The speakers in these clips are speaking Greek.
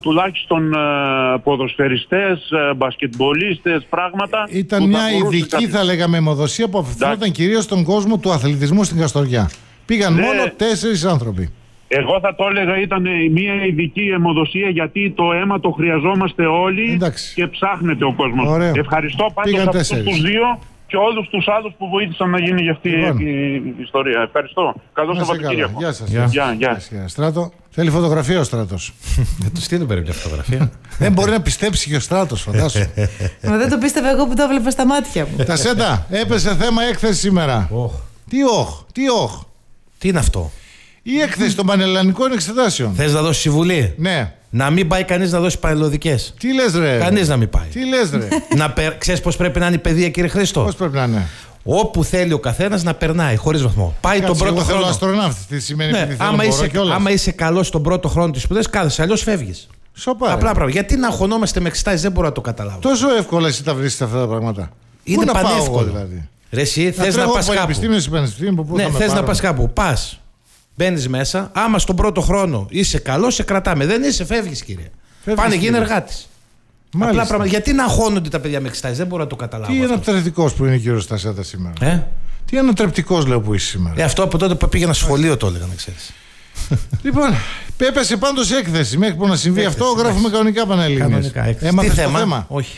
τουλάχιστον ποδοσφαιριστές, μπασκετμπολίστες, πράγματα. Ήταν μια ειδική, θα λέγαμε, αιμοδοσία που απευθυνόταν κυρίως στον κόσμο του αθλητισμού στην Καστοριά. Πήγαν μόνο 4 άνθρωποι. Εγώ θα το έλεγα ήταν μια ειδική αιμοδοσία, γιατί το αίμα το χρειαζόμαστε όλοι. Εντάξει. Και ψάχνεται ο κόσμος. Ωραίο. Ευχαριστώ πάντως αυτούς τους 2 και όλους τους άλλους που βοήθησαν να γίνει για αυτή η ιστορία. Ευχαριστώ. Καλό Σαββατοκύριακο. Γεια σας. Γεια. Στράτο, θέλει φωτογραφία ο Στράτος. Δεν του στείλω περίπου μια φωτογραφία. Δεν μπορεί να πιστέψει και ο Στράτος, φαντάσου. Μα δεν το πίστευα εγώ που το έβλεπα στα μάτια μου. Τασέτα, έπεσε θέμα έκθεση σήμερα. Τι όχ. Τι είναι αυτό? Η έκθεση των πανελλαδικών εξετάσεων. Θες να δώσεις συμβουλή? Ναι. Να μην πάει κανείς να δώσει πανελλαδικές. Τι λες ρε? Κανείς να μην πάει. Τι λες ρε? Ξέρεις πώς πρέπει να είναι η παιδεία, κύριε Χρήστο? Πώς πρέπει να είναι? Όπου θέλει ο καθένας να περνάει χωρίς βαθμό. Πάει τον πρώτο εγώ χρόνο. θέλω αστροναύτη. Τι σημαίνει? Ναι, άμα είσαι καλός στον πρώτο χρόνο της σπουδές, κάθεσαι. Αλλιώς φεύγεις. Σοπά. Απλά πράγματα. Γιατί να αγχωνόμαστε με εξετάσεις, δεν μπορώ να το καταλάβω. Τόσο εύκολα εσύ τα βρίσκεις αυτά τα πράγματα. Είναι Πού πανεύκολο. να πάω, δηλαδή? Ρε, εσύ θες να πας κάπου. Ναι, θες να πας κάπου. Πας. Μπαίνεις μέσα. Άμα στον πρώτο χρόνο είσαι καλός, σε κρατάμε. Δεν είσαι, φεύγεις, κύριε. Πάνε, γίνει εργάτης. Απλά πράγματα. Γιατί να αγχώνονται τα παιδιά με εξετάσεις, δεν μπορώ να το καταλάβω. Τι ανατρεπτικός που είναι ο κύριος Τασέτα σήμερα. Τι ανατρεπτικός λέω που είσαι σήμερα. Αυτό από τότε που πήγαινα σχολείο το έλεγα, να ξέρεις. Λοιπόν, έπεσε πάντως έκθεση. Μέχρι που να συμβεί αυτό, γράφουμε κανονικά πανελλήνιες. Έμαθες το θέμα? Όχι.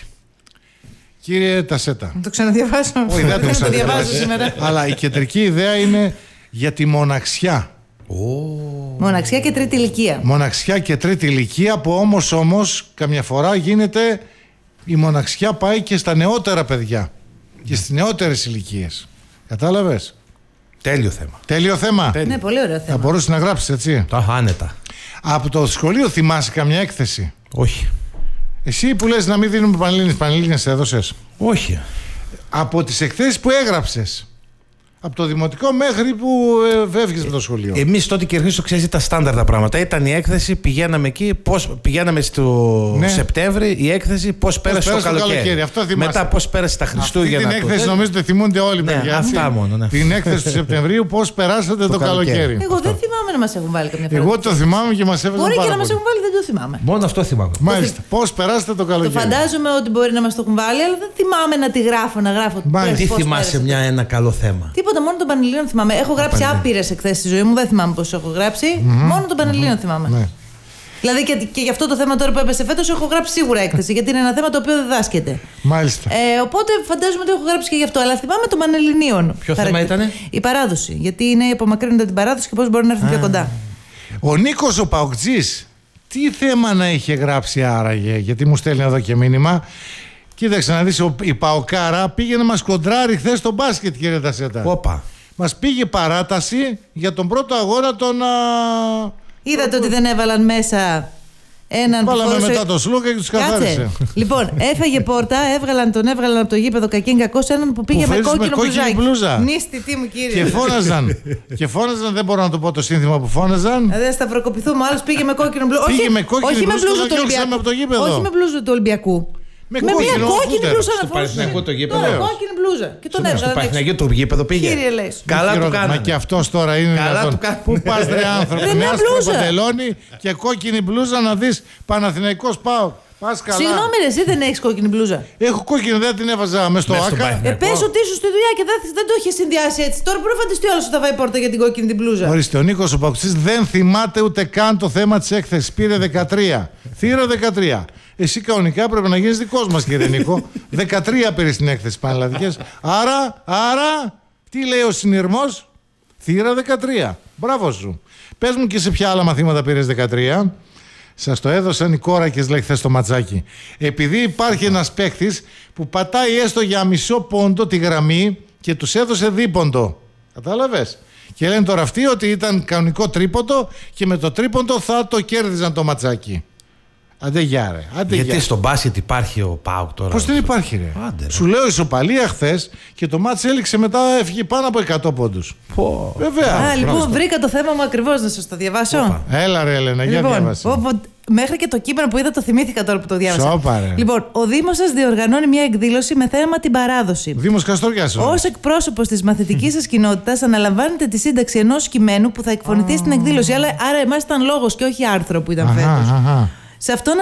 Κύριε Τασέτα. Να το ξαναδιαβάσω. Όχι, δεν το διαβάζω σήμερα. Αλλά η κεντρική ιδέα είναι για τη μοναξιά. Μοναξιά και τρίτη ηλικία. Μοναξιά και τρίτη ηλικία, που όμως καμιά φορά γίνεται η μοναξιά πάει και στα νεότερα παιδιά και στις νεότερες ηλικίες. Κατάλαβες? Τέλειο θέμα. Τέλειο θέμα. Ναι, πολύ ωραίο θέμα. Θα μπορούσε να γράψεις, έτσι. Το άνετα. Από το σχολείο θυμάσαι καμιά έκθεση? Όχι. Εσύ που λες να μην δίνουμε πανελλήνιες έδωσες? Όχι. Από τις εκθέσεις που έγραψες, από το δημοτικό μέχρι που έφυγες με το σχολείο. Εμείς τότε, κύριε Χρήστο, ξέρεις τα στάνταρ τα πράγματα. Ήταν η έκθεση, πηγαίναμε εκεί, πηγαίναμε στο Σεπτέμβρη, η έκθεση πώς πέρασε το καλοκαίρι. Αυτό μετά πώς πέρασε τα Χριστούγεννα. Αυτή την έκθεση νομίζω ότι θυμούνται όλοι, παιδιά. Αυτά μόνο. Ναι. Την έκθεση του Σεπτεμβρίου, πώς περάσατε το καλοκαίρι. Εγώ δεν θυμάμαι να μας έχουν βάλει καμιά φορά. Εγώ το θυμάμαι και μας έβγαλε. Μπορεί και να μας έχουν βάλει, δεν το θυμάμαι. Μόνο αυτό θυμάμαι. Μάλιστα. Πώς περάσατε το καλοκαίρι. Το φαντάζομαι ότι μπορεί να μας το έχουν βάλει, αλλά δεν θυμάμαι να τη γράφω, να γράφω. Τι θυμάσαι ένα καλό θέμα? Τίποτα, μόνο των Πανελλήνιων θυμάμαι. Έχω γράψει άπειρες εκθέσεις στη ζωή μου, δεν θυμάμαι πώς έχω γράψει. Μόνο των Πανελλήνιων θυμάμαι. Ναι. Δηλαδή και για αυτό το θέμα τώρα που έπεσε φέτος έχω γράψει σίγουρα έκθεση, γιατί είναι ένα θέμα το οποίο δεν διδάσκεται. Μάλιστα. Οπότε φαντάζομαι ότι έχω γράψει και γι' αυτό. Αλλά θυμάμαι των Πανελληνίων. Ποιο θέμα ήτανε? Η παράδοση. Γιατί είναι απομακρύνονται την παράδοση και πώς μπορεί να έρθουν πιο κοντά. Ο Νίκος ο Παοκτζής, τι θέμα να είχε γράψει άραγε? Γιατί μου στέλνει εδώ και μήνυμα. Κοίταξε να δεις, η Παοκάρα πήγε να μας κοντράρει χθες στο μπάσκετ, κύριε Τασέτα. Όπα. Μας πήγε παράταση για τον πρώτο αγώνα των. Είδατε ότι δεν έβαλαν μέσα έναν. Βάλαμε μετά το Σλούκα και τους καθάρισε. Λοιπόν, έφαγε πόρτα, έβγαλαν από το γήπεδο κακήν κακός έναν που πήγε με κόκκινο μπλουζάκι. Νίστη, τι μου, κύριε. Και φώναζαν, δεν μπορώ να το πω το σύνθημα που φώναζαν. Δεν σταυροκοπηθούμε, ο άλλος πήγε με κόκκινο μπλουζάκι. Πήγε με κόκκινο μπλουζάκι. Όχι με μπλούζα του Ολυμπιακού. Με μια κόκκινη μπλούζα να φορούσε. Κόκκινη μπλούζα. Και τον έβγαλε. Στο Παναθηναϊκό το γήπεδο πήγε. Κύριε Λέης. Καλά του κάνανε. Μα και αυτός τώρα είναι δυνατόν. Πού πας ρε άνθρωπο? Με άσπρο παντελόνι και κόκκινη μπλούζα να δεις Παναθηναϊκός ΠΑΟΚ. Πας καλά. Συγγνώμη ρε, εσύ δεν έχεις κόκκινη μπλούζα? Έχω κόκκινη, δεν την έβαζα μες στο άκα. Πες ότι ήσουν στη δουλειά και δεν το είχε συνδυάσει έτσι. Τώρα μπορεί να φανταστεί όλος ότι θα βάει πόρτα για την κόκκινη την μπλούζα. Ορίστε, ο Νίκος ο Παοκτζής δεν θυμάται ούτε καν το θέμα της έκθεσης. Πήρε 13. Θύρα 13. Εσύ κανονικά πρέπει να γίνεις δικός μας, κύριε Νίκο. 13 πήρε στην έκθεση πανελλαδικές. Άρα, τι λέει ο συνειρμός? Θύρα 13. Μπράβο σου. Πες μου και σε ποια άλλα μαθήματα πήρες 13. Σας το έδωσαν οι κόρακες, λέει χθες στο ματσάκι. Επειδή υπάρχει ένας παίκτης που πατάει έστω για μισό πόντο τη γραμμή και τους έδωσε δίποντο. Κατάλαβες? Και λένε τώρα αυτοί ότι ήταν κανονικό τρίποντο και με το τρίποντο θα το κέρδιζαν το ματσάκι. Άντε γεια ρε. Γιατί στο μπάσκετ υπάρχει ο ΠΑΟΚ τώρα? Πώς δεν υπάρχει ρε? Άντε, σου λέω ισοπαλία χθες και το μάτς έληξε μετά, έφυγε πάνω από 100 πόντους. Βέβαια. Λοιπόν, βρήκα το θέμα μου ακριβώς, να σας το διαβάσω. Έλα ρε Έλενα, για διάβασε. Μέχρι και το κείμενο που είδα το θυμήθηκα τώρα που το διάβασα. Σόπα, ρε. Λοιπόν, ο Δήμος σας διοργανώνει μια εκδήλωση με θέμα την παράδοση. Δήμος Καστοριάς. Ως εκπρόσωπος της μαθητικής σας κοινότητας, αναλαμβάνετε τη σύνταξη ενός κειμένου που θα εκφωνηθεί στην εκδήλωση. Άρα, εμάς ήταν λόγος και όχι άρθρο που ήταν φέτος. Σε αυτό